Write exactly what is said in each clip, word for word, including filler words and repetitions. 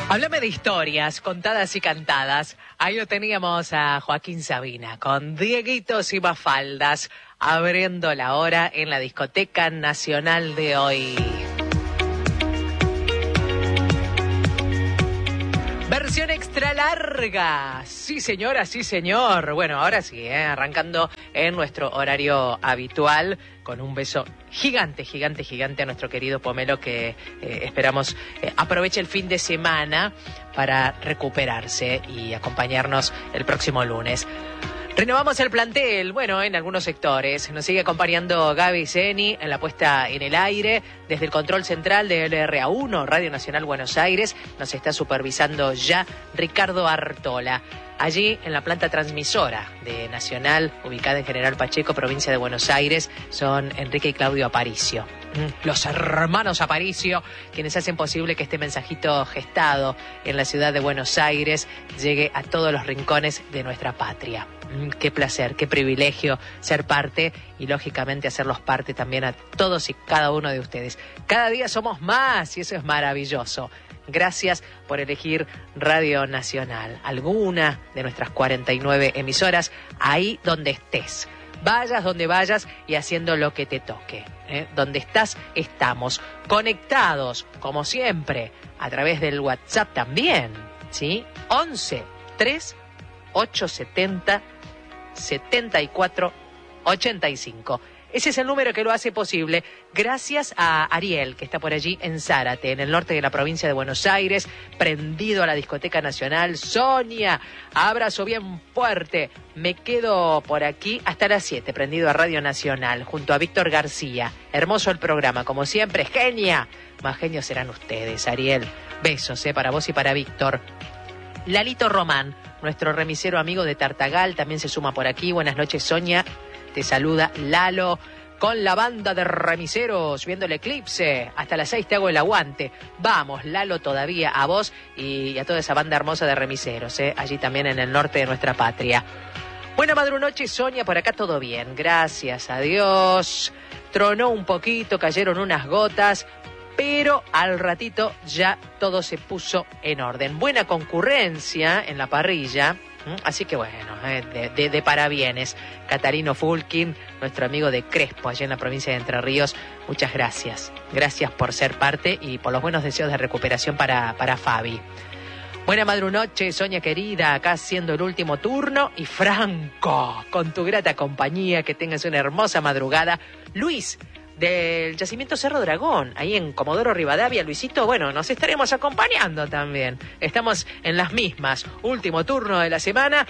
Háblame de historias contadas y cantadas. Ahí lo teníamos a Joaquín Sabina con Dieguitos y Mafaldas abriendo la hora en la Discoteca Nacional de hoy. Versión extra larga. Sí, señora, sí, señor. Bueno, ahora sí, ¿eh? Arrancando en nuestro horario habitual con un beso gigante, gigante, gigante a nuestro querido Pomelo que eh, esperamos eh, aproveche el fin de semana para recuperarse y acompañarnos el próximo lunes. Renovamos el plantel, bueno, en algunos sectores. Nos sigue acompañando Gaby Zeni en la puesta en el aire. Desde el control central de L R A uno, Radio Nacional Buenos Aires, nos está supervisando ya Ricardo Artola. Allí, en la planta transmisora de Nacional, ubicada en General Pacheco, provincia de Buenos Aires, son Enrique y Claudio Aparicio. Los hermanos Aparicio, quienes hacen posible que este mensajito gestado en la ciudad de Buenos Aires llegue a todos los rincones de nuestra patria. Qué placer, qué privilegio ser parte y lógicamente hacerlos parte también a todos y cada uno de ustedes. Cada día somos más y eso es maravilloso. Gracias por elegir Radio Nacional, alguna de nuestras cuarenta y nueve emisoras, ahí donde estés. Vayas donde vayas y haciendo lo que te toque. ¿eh? Donde estás, estamos conectados, como siempre, a través del WhatsApp también, ¿sí? once tres ocho setenta setenta y cuatro ochenta y cinco. Ese es el número que lo hace posible. Gracias a Ariel, que está por allí en Zárate, en el norte de la provincia de Buenos Aires, prendido a la Discoteca Nacional. Sonia, abrazo bien fuerte. Me quedo por aquí hasta las siete, prendido a Radio Nacional, junto a Víctor García. Hermoso el programa, como siempre. ¡Genia! Más genios serán ustedes, Ariel. Besos, eh, para vos y para Víctor. Lalito Román, nuestro remisero amigo de Tartagal, también se suma por aquí. Buenas noches, Sonia. Te saluda Lalo con la banda de remiseros viendo el eclipse. Hasta las seis te hago el aguante. Vamos, Lalo, todavía a vos y a toda esa banda hermosa de remiseros, ¿eh? Allí también en el norte de nuestra patria. Buena madrunoche, Sonia, por acá todo bien. Gracias a Dios. Tronó un poquito, cayeron unas gotas, pero al ratito ya todo se puso en orden. Buena concurrencia en la parrilla. Así que bueno, eh, de, de, de parabienes. Catarino Fulkin, nuestro amigo de Crespo, allá en la provincia de Entre Ríos, muchas gracias. Gracias por ser parte y por los buenos deseos de recuperación para, para Fabi. Buena madrunoche, Sonia querida, acá haciendo el último turno. Y Franco, con tu grata compañía, que tengas una hermosa madrugada. Luis, del Yacimiento Cerro Dragón, ahí en Comodoro Rivadavia. Luisito, bueno, nos estaremos acompañando también. Estamos en las mismas, último turno de la semana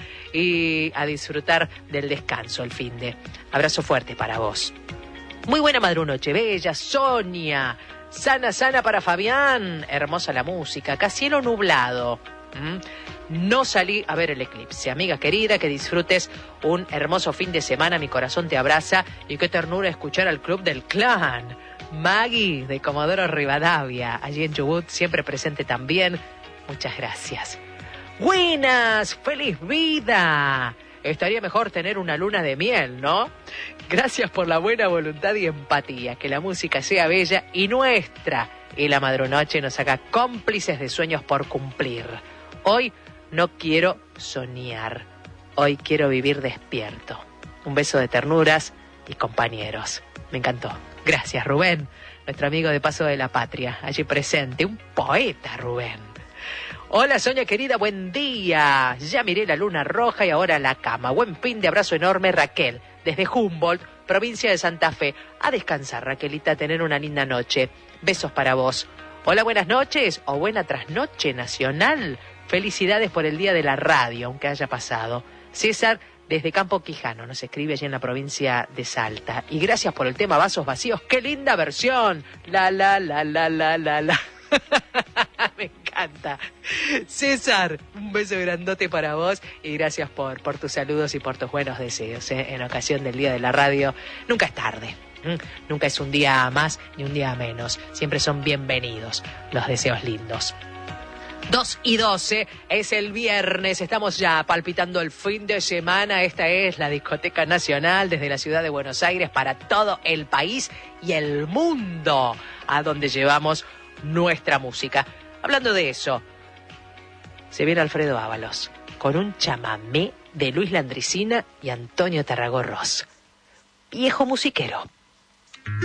y a disfrutar del descanso el finde. Abrazo fuerte para vos. Muy buena madrunoche, bella, Sonia. Sana, sana para Fabián. Hermosa la música, acá cielo nublado. ¿Mm? No salí a ver el eclipse. Amiga querida, que disfrutes un hermoso fin de semana. Mi corazón te abraza y qué ternura escuchar al Club del Clan. Maggie, de Comodoro Rivadavia, allí en Chubut, siempre presente también. Muchas gracias. Buenas, feliz vida. Estaría mejor tener una luna de miel, ¿no? Gracias por la buena voluntad y empatía. Que la música sea bella y nuestra. Y la madrunoche nos haga cómplices de sueños por cumplir. Hoy no quiero soñar, hoy quiero vivir despierto. Un beso de ternuras y compañeros. Me encantó. Gracias, Rubén, nuestro amigo de Paso de la Patria, allí presente. Un poeta, Rubén. Hola, Sonia querida, buen día. Ya miré la luna roja y ahora la cama. Buen fin de abrazo enorme, Raquel, desde Humboldt, provincia de Santa Fe. A descansar, Raquelita, a tener una linda noche. Besos para vos. Hola, buenas noches o buena trasnoche nacional. Felicidades por el día de la radio, aunque haya pasado. César, desde Campo Quijano, nos escribe allí en la provincia de Salta. Y gracias por el tema Vasos Vacíos. ¡Qué linda versión! La, la, la, la, la, la, la. Me encanta. César, un beso grandote para vos y gracias por, por tus saludos y por tus buenos deseos, ¿eh? En ocasión del día de la radio. Nunca es tarde. ¿Mm? Nunca es un día más ni un día menos. Siempre son bienvenidos los deseos lindos. dos y doce, es el viernes, estamos ya palpitando el fin de semana. Esta es la Discoteca Nacional desde la ciudad de Buenos Aires para todo el país y el mundo, a donde llevamos nuestra música. Hablando de eso, se viene Alfredo Ábalos con un chamamé de Luis Landricina y Antonio Tarragó Ross. Viejo musiquero.